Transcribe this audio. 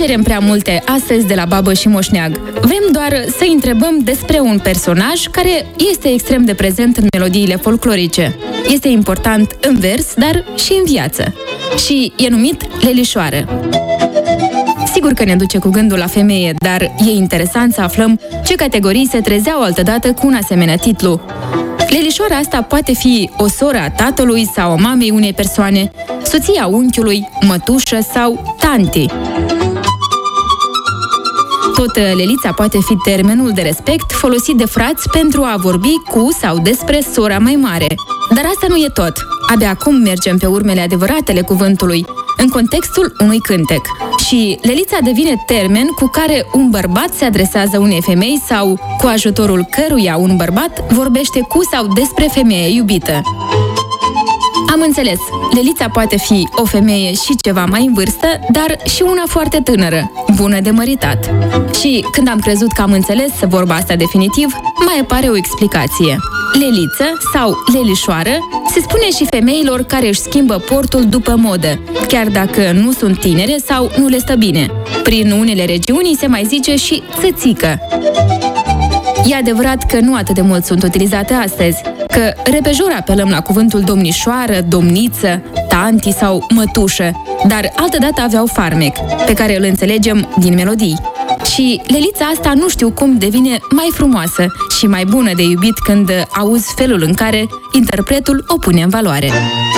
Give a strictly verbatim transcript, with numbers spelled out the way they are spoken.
cerem prea multe astăzi de la babă și moșneag. Vrem doar să întrebăm despre un personaj care este extrem de prezent în melodiile folclorice. Este important în vers, dar și în viață. Și e numit Lelișoară. Sigur că ne duce cu gândul la femeie, dar e interesant să aflăm ce categorii se trezeau altădată cu un asemenea titlu. Lelișoara asta poate fi o soră a tatălui sau a mamei unei persoane, soția unchiului, mătușă sau tanti. Tot lelița poate fi termenul de respect folosit de frați pentru a vorbi cu sau despre sora mai mare. Dar asta nu e tot. Abia acum mergem pe urmele adevăratele cuvântului, în contextul unui cântec. Și lelița devine termen cu care un bărbat se adresează unei femei sau cu ajutorul căruia un bărbat vorbește cu sau despre femeie iubită. Am înțeles, lelița poate fi o femeie și ceva mai în vârstă, dar și una foarte tânără, bună de măritat. Și când am crezut că am înțeles vorba asta definitiv, mai apare o explicație. Leliță sau lelișoară se spune și femeilor care își schimbă portul după modă, chiar dacă nu sunt tinere sau nu le stă bine. Prin unele regiuni se mai zice și țățică. E adevărat că nu atât de mult sunt utilizate astăzi, că repejor apelăm la cuvântul domnișoară, domniță, tanti sau mătușă, dar altădată aveau farmec, pe care îl înțelegem din melodii. Și lelița asta nu știu cum devine mai frumoasă și mai bună de iubit când auzi felul în care interpretul o pune în valoare.